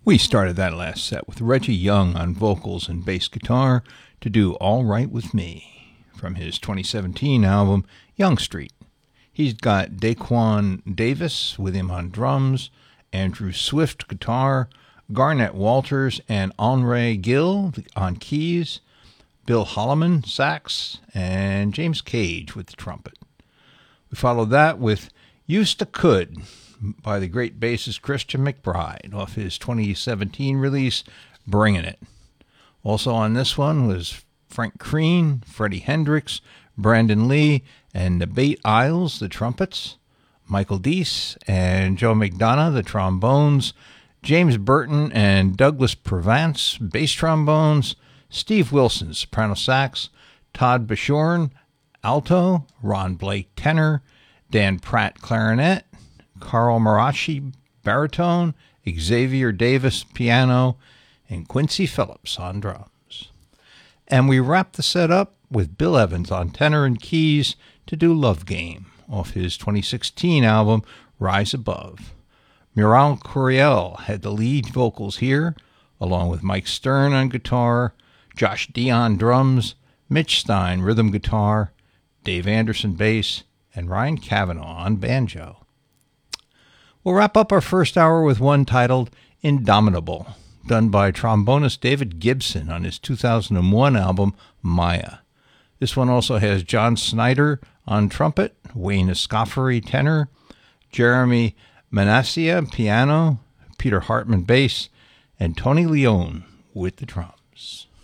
We started that last set with Reggie Young on vocals and bass guitar to do All Right With Me from his 2017 album Young Street. He's got Daquan Davis with him on drums, Andrew Swift guitar, Garnett Walters and Henri Gill on keys, Bill Holloman sax, and James Cage with the trumpet. We followed that with Used to Could by the great bassist Christian McBride off his 2017 release, Bringin' It. Also on this one was Frank Crean, Freddie Hendrix, Brandon Lee, and Nabate Isles, the trumpets, Michael Deese and Joe McDonough, the trombones, James Burton and Douglas Provance, bass trombones, Steve Wilson, soprano sax, Todd Bashorn, alto, Ron Blake, tenor, Dan Pratt, clarinet, Carl Marashi, baritone, Xavier Davis, piano, and Quincy Phillips on drums. And we wrapped the set up with Bill Evans on tenor and keys to do Love Game off his 2016 album Rise Above. Muriel Curiel had the lead vocals here, along with Mike Stern on guitar, Josh Dion drums, Mitch Stein rhythm guitar, Dave Anderson bass, and Ryan Cavanaugh on banjo. We'll wrap up our first hour with one titled Indomitable, done by trombonist David Gibson on his 2001 album Maya. This one also has John Snyder on trumpet, Wayne Escoffery tenor, Jeremy Manassia piano, Peter Hartman bass, and Tony Leone with the drums.